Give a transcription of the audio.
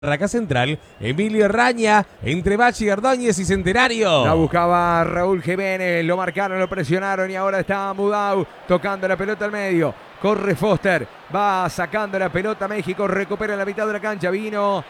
Acá central, Emilio Raña, entre Bachi, Ordóñez y Centenario. La buscaba Raúl Jiménez, lo marcaron, lo presionaron y ahora está Mudau tocando la pelota al medio. Corre Foster, va sacando la pelota México, recupera la mitad de la cancha, vino